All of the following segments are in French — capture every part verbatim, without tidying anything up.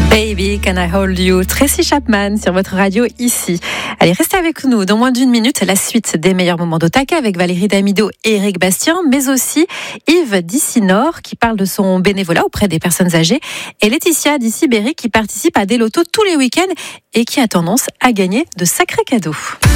Baby, Can I Hold You? Tracy Chapman sur votre radio ici. Allez, restez avec nous. Dans moins d'une minute, la suite des meilleurs moments d'Otaka avec Valérie Damido et Eric Bastien, mais aussi Yves Dissinor qui parle de son bénévolat auprès des personnes âgées et Laetitia d'Issy-Berry qui participe à des lotos tous les week-ends et qui a tendance à gagner de sacrés cadeaux.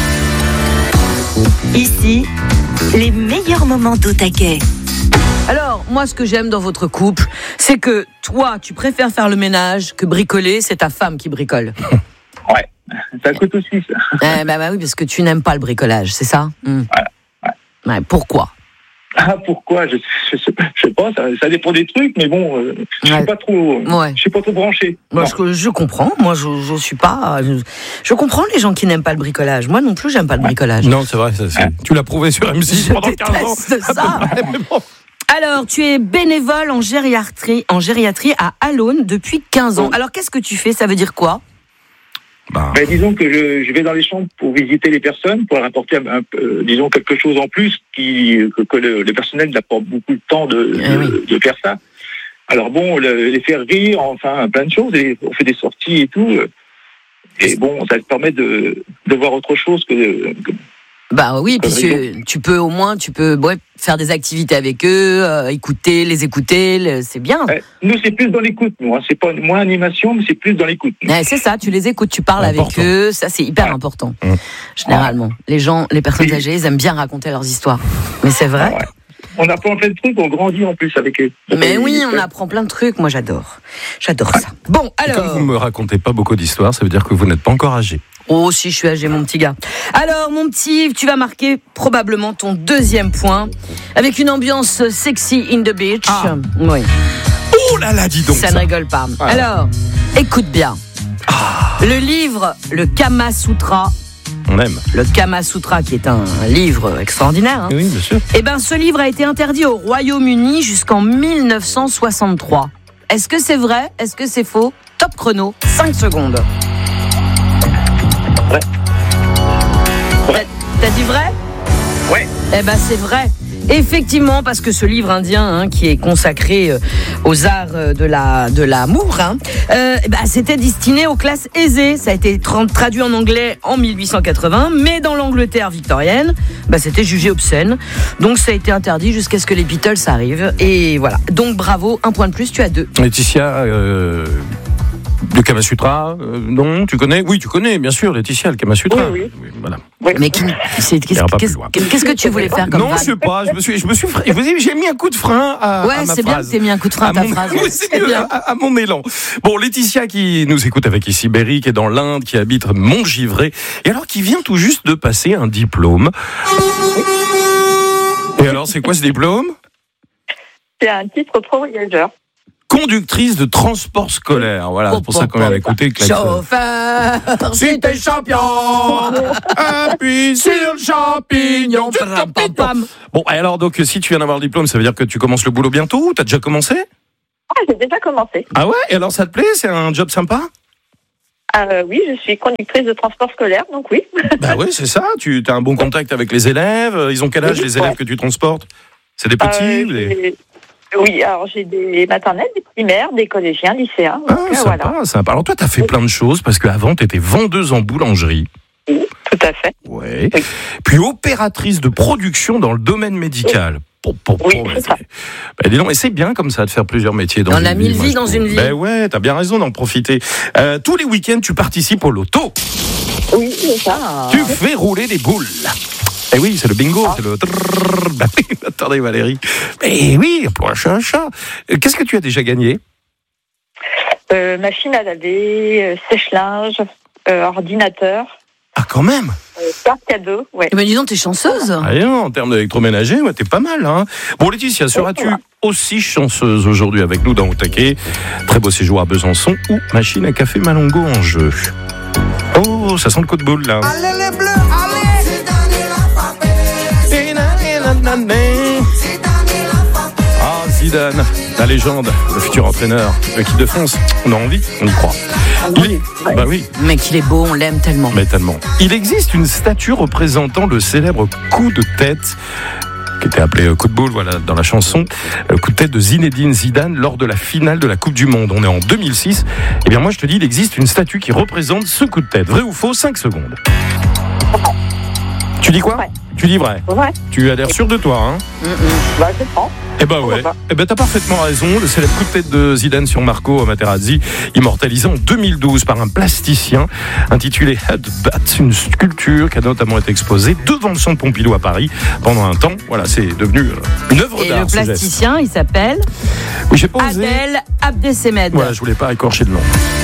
Ici, les meilleurs moments d'Otaka. Alors, moi, ce que j'aime dans votre couple, c'est que toi, tu préfères faire le ménage que bricoler, c'est ta femme qui bricole. Ouais, ça coûte aussi, ça. Eh ben, bah oui, parce que tu n'aimes pas le bricolage, c'est ça? mmh. Voilà, ouais. Ouais, pourquoi? Ah, pourquoi? Je, je, je, je sais pas, ça, ça dépend des trucs, mais bon, euh, je ouais. suis pas trop, ouais. je suis pas trop branché. Moi, je, je comprends. Moi, je, je suis pas. Je, je comprends les gens qui n'aiment pas le bricolage. Moi non plus, j'aime pas le bricolage. Non, c'est vrai. Ça, c'est... Ouais. Tu l'as prouvé sur M six je pendant quinze ans. Ça. Alors, tu es bénévole en gériatrie, en gériatrie à Allonne depuis quinze ans. Alors, qu'est-ce que tu fais? Ça veut dire quoi? Ben, ben, disons que je, je vais dans les chambres pour visiter les personnes, pour leur apporter un, un, euh, disons quelque chose en plus qui, que, que le, le personnel n'a pas beaucoup de temps de, eh de, oui. de faire ça. Alors bon, le, les faire rire, enfin plein de choses, et on fait des sorties et tout. Et bon, ça te permet de, de voir autre chose que... que Bah oui, puis tu, tu peux au moins, tu peux ouais, faire des activités avec eux, euh, écouter, les écouter, le, c'est bien. Ouais, nous, c'est plus dans l'écoute, nous. Hein. C'est pas moins animation, mais c'est plus dans l'écoute. Ouais, c'est ça, tu les écoutes, tu parles important. avec eux, ça c'est hyper ouais. important. Mmh. Généralement, ouais. les gens, les personnes oui. âgées, ils aiment bien raconter leurs histoires. Mais c'est vrai. Ouais. On apprend plein de trucs, on grandit en plus avec eux. Mais oui, on apprend plein de trucs, moi j'adore. J'adore ouais. ça. Bon, alors... Et comme vous me racontez pas beaucoup d'histoires, ça veut dire que vous n'êtes pas encore âgé. Oh, si, je suis âgé, mon petit gars. Alors, mon petit Yves, tu vas marquer probablement ton deuxième point avec une ambiance sexy in the beach. Ah. Oui. Oh là là, dis donc ça. Ça ne rigole pas. Ah. Alors, écoute bien. Ah. Le livre, le Kama Sutra. On aime. Le Kama Sutra, qui est un livre extraordinaire. Hein. Oui, bien sûr. Eh bien, ce livre a été interdit au Royaume-Uni jusqu'en dix-neuf cent soixante-trois. Est-ce que c'est vrai? Est-ce que c'est faux? Top chrono, cinq secondes. Vrai. Vrai. T'as, t'as dit vrai? Ouais. Eh ben c'est vrai. Effectivement, parce que ce livre indien hein, qui est consacré euh, aux arts euh, de la de l'amour, hein, euh, bah, c'était destiné aux classes aisées. Ça a été tra- traduit en anglais en dix-huit cent quatre-vingts, mais dans l'Angleterre victorienne, bah, c'était jugé obscène. Donc ça a été interdit jusqu'à ce que les Beatles arrivent. Et voilà. Donc bravo, un point de plus, tu as deux. Laetitia. Euh... Le Kama Sutra, euh, non, tu connais? Oui, tu connais, bien sûr, Laetitia, le Kama Sutra. Oui, oui. oui voilà. Oui. Mais qui, c'est, qu'est-ce, qu'est-ce, qu'est-ce que tu voulais faire comme Non, vanne? je sais pas, je me suis, je me suis, j'ai mis un coup de frein à, ouais, à ma c'est phrase. bien que t'aies mis un coup de frein à, à ta mon, phrase. Oui, c'est, c'est mieux, bien. À, à mon élan. Bon, Laetitia qui nous écoute avec Issy-Berry, qui est dans l'Inde, qui habite Montgivray, et alors qui vient tout juste de passer un diplôme. Et alors, c'est quoi ce diplôme? C'est un titre pro-voyageur. Conductrice de transport scolaire. Voilà, c'est pour ça qu'on vient d'écouter le klaxon. Chauffeur, si t'es champion, appuie sur le champignon. Bon, alors donc, si tu viens d'avoir le diplôme, ça veut dire que tu commences le boulot bientôt ou t'as déjà commencé? Ah, j'ai déjà commencé. Ah ouais? Et alors, ça te plaît? C'est un job sympa? Euh, oui, je suis conductrice de transport scolaire, donc oui. Bah oui, c'est ça. Tu as un bon contact avec les élèves. Ils ont quel âge, les élèves que tu transportes? C'est des petits? euh, des... Oui, alors j'ai des maternelles, des primaires, des collégiens, lycéens. Ah, donc, sympa, voilà. sympa. Alors toi, tu as fait plein de choses parce qu'avant, tu étais vendeuse en boulangerie. Oui, tout à fait. Ouais. Oui. Puis opératrice de production dans le domaine médical. Oui, Pour, pour, oui pour, c'est ça. Bah, dis donc, et c'est bien comme ça de faire plusieurs métiers dans On une a vie. mille vies dans une vie. Ben ouais, t'as bien raison d'en profiter. Euh, tous les week-ends, tu participes au loto. Oui, c'est ça. Tu fais rouler des boules. Eh oui, c'est le bingo, ah. c'est le... Bah oui, attendez Valérie. Mais oui, pour un chat, un chat. Qu'est-ce que tu as déjà gagné? euh, Machine à laver, euh, sèche-linge, euh, ordinateur. Ah, quand même. euh, Carte cadeau, ouais. Eh ben dis donc, t'es chanceuse. Ah, non, en termes d'électroménager, ouais, t'es pas mal. Hein. Bon, Laetitia, seras-tu aussi chanceuse aujourd'hui avec nous dans Otaka? Très beau séjour à Besançon ou machine à café Malongo en jeu. Oh, ça sent le coup de boule, là. Allez les bleus, allez! Ah, Zidane, la légende, le futur entraîneur, l'équipe de France. On a envie, on y croit. Il... Bah oui. Mec, il est beau, on l'aime tellement. Mais tellement. Il existe une statue représentant le célèbre coup de tête qui était appelé coup de boule, voilà, dans la chanson. Le coup de tête de Zinedine Zidane lors de la finale de la Coupe du Monde. On est en deux mille six. Eh bien, moi, je te dis, il existe une statue qui représente ce coup de tête. Vrai ou faux? cinq secondes. Tu dis quoi? Ouais. Tu dis vrai. Ouais. Tu as l'air sûr de toi, hein? Mm-mm. Bah, je prends. Eh ben ouais, eh ben t'as parfaitement raison. Le célèbre coup de tête de Zidane sur Marco Materazzi, immortalisé en deux mille douze par un plasticien intitulé Headbat, une sculpture qui a notamment été exposée devant le centre Pompidou à Paris pendant un temps. Voilà, c'est devenu une œuvre Et d'art. le plasticien, il s'appelle Oui, j'ai pas osé. Adel Abdesemed. Voilà, je voulais pas écorcher le nom.